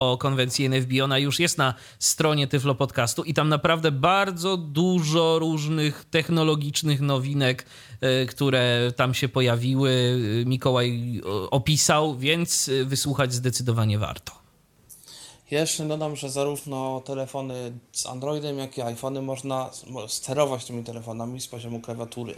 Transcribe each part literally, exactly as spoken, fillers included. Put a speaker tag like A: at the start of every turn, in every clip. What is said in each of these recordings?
A: o konwencji N F B. Ona już jest na stronie Tyflo Podcastu i tam naprawdę bardzo dużo różnych technologicznych nowinek, które tam się pojawiły, Mikołaj opisał, więc wysłuchać zdecydowanie warto.
B: Ja jeszcze dodam, że zarówno telefony z Androidem, jak i iPhony można sterować tymi telefonami z poziomu klawiatury.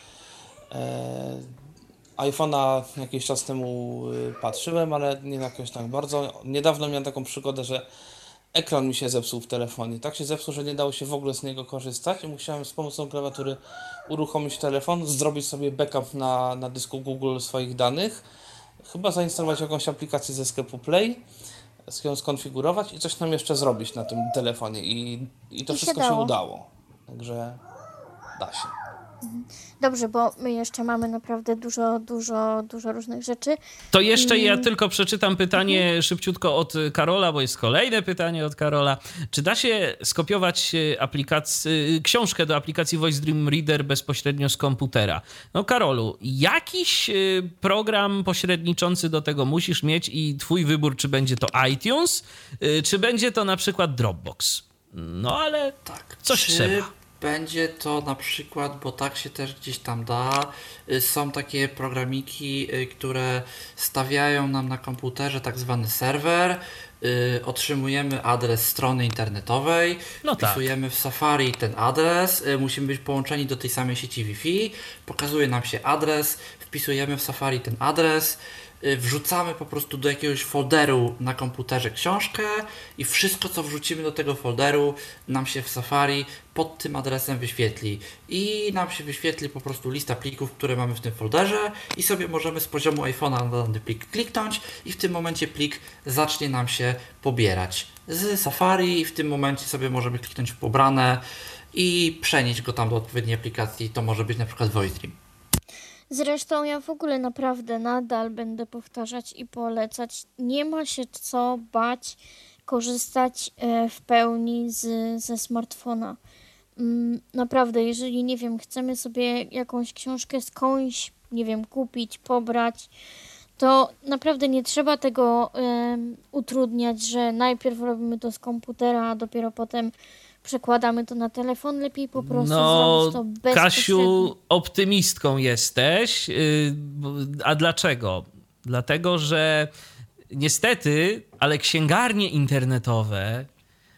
B: iPhone'a jakiś czas temu patrzyłem, ale nie jakoś tak bardzo. Niedawno miałem taką przygodę, że ekran mi się zepsuł w telefonie. Tak się zepsuł, że nie dało się w ogóle z niego korzystać i musiałem z pomocą klawiatury uruchomić telefon, zrobić sobie backup na, na dysku Google swoich danych, chyba zainstalować jakąś aplikację ze sklepu Play, ją skonfigurować i coś tam jeszcze zrobić na tym telefonie i, i to
C: I
B: wszystko
C: się,
B: się
C: dało.
B: udało. Także da się.
C: Dobrze, bo my jeszcze mamy naprawdę dużo, dużo, dużo różnych rzeczy.
A: To jeszcze
C: I...
A: ja tylko przeczytam pytanie mhm. szybciutko od Karola, bo jest kolejne pytanie od Karola. Czy da się skopiować aplikację, książkę do aplikacji Voice Dream Reader bezpośrednio z komputera? No Karolu, jakiś program pośredniczący do tego musisz mieć i twój wybór, czy będzie to iTunes, czy będzie to na przykład Dropbox. No ale tak, coś
D: czy...
A: trzeba.
D: Będzie to na przykład, bo tak się też gdzieś tam da, są takie programiki, które stawiają nam na komputerze tak zwany serwer, otrzymujemy adres strony internetowej,
A: no
D: wpisujemy
A: tak.
D: w Safari ten adres, musimy być połączeni do tej samej sieci Wi-Fi, pokazuje nam się adres, wpisujemy w Safari ten adres, wrzucamy po prostu do jakiegoś folderu na komputerze książkę i wszystko, co wrzucimy do tego folderu, nam się w Safari pod tym adresem wyświetli. I nam się wyświetli po prostu lista plików, które mamy w tym folderze i sobie możemy z poziomu iPhone'a na dany plik kliknąć i w tym momencie plik zacznie nam się pobierać z Safari i w tym momencie sobie możemy kliknąć w pobrane i przenieść go tam do odpowiedniej aplikacji. To może być na przykład Voice Dream.
C: Zresztą ja w ogóle naprawdę nadal będę powtarzać i polecać. Nie ma się co bać korzystać w pełni z, ze smartfona. Naprawdę, jeżeli, nie wiem, chcemy sobie jakąś książkę skądś, nie wiem, kupić, pobrać, to naprawdę nie trzeba tego um, utrudniać, że najpierw robimy to z komputera, a dopiero potem przekładamy to na telefon. Lepiej po prostu
A: no,
C: zrobić to bezpośrednio.
A: Kasiu, optymistką jesteś. A dlaczego? Dlatego, że niestety, ale księgarnie internetowe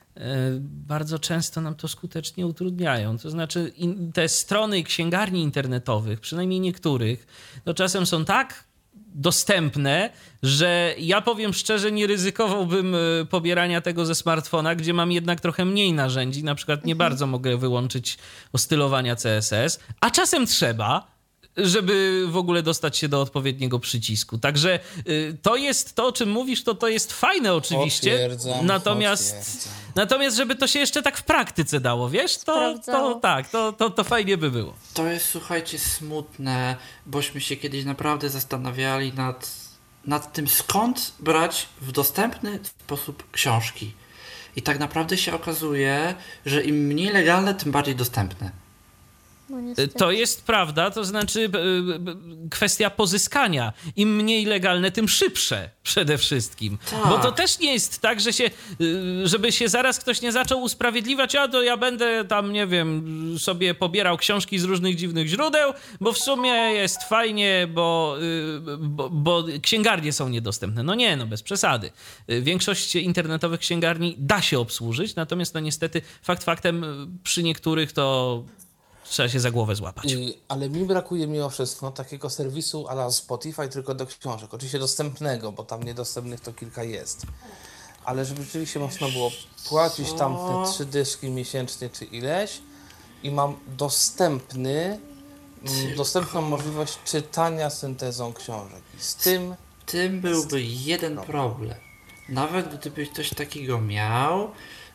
A: bardzo często nam to skutecznie utrudniają. To znaczy te strony księgarni internetowych, przynajmniej niektórych, to czasem są tak dostępne, że ja powiem szczerze, nie ryzykowałbym pobierania tego ze smartfona, gdzie mam jednak trochę mniej narzędzi. Na przykład nie mhm. bardzo mogę wyłączyć ostylowania C S S, a czasem trzeba, żeby w ogóle dostać się do odpowiedniego przycisku. Także y, to jest to, o czym mówisz, to to jest fajne oczywiście.
B: Potwierdzam,
A: natomiast,
B: potwierdzam.
A: natomiast żeby to się jeszcze tak w praktyce dało, wiesz, to, to tak, to, to, to fajnie by było.
D: To jest, słuchajcie, smutne, bośmy się kiedyś naprawdę zastanawiali nad, nad tym, skąd brać w dostępny sposób książki. I tak naprawdę się okazuje, że im mniej legalne, tym bardziej dostępne.
C: No
A: to jest prawda, to znaczy kwestia pozyskania. Im mniej legalne, tym szybsze przede wszystkim.
D: Tak.
A: Bo to też nie jest tak, że się, żeby się zaraz ktoś nie zaczął usprawiedliwiać, a to ja będę tam, nie wiem, sobie pobierał książki z różnych dziwnych źródeł, bo w sumie jest fajnie, bo, bo, bo księgarnie są niedostępne. No nie, no bez przesady. Większość internetowych księgarni da się obsłużyć, natomiast no niestety fakt faktem przy niektórych to trzeba się za głowę złapać.
B: I, ale mi brakuje mimo wszystko takiego serwisu a la Spotify tylko do książek. Oczywiście dostępnego, bo tam niedostępnych to kilka jest. Ale żeby rzeczywiście można było płacić tam te trzy dyszki miesięcznie czy ileś i mam dostępny, m, dostępną możliwość czytania syntezą książek. I z tym...
D: Z tym byłby jeden problem. problem. Nawet gdybyś coś takiego miał,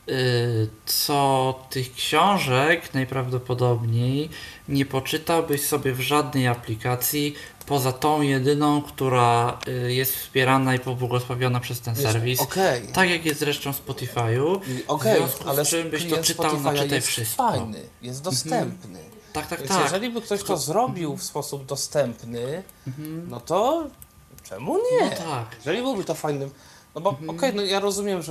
D: co tych książek najprawdopodobniej nie poczytałbyś sobie w żadnej aplikacji poza tą jedyną, która jest wspierana i pobłogosławiona przez ten
B: Wiesz,
D: serwis.
B: Okay.
D: Tak jak jest zresztą Spotify'u.
B: Okej,
D: okay,
B: ale
D: z czym byś to czytał na czytaj
B: jest
D: wszystko.
B: fajny, jest dostępny.
D: Mhm. Tak, tak,
B: Więc
D: tak.
B: jeżeli by ktoś to zrobił w sposób dostępny, mhm. no to czemu nie?
D: No tak.
B: Jeżeli byłby to fajnym No bo okej, no ja rozumiem, że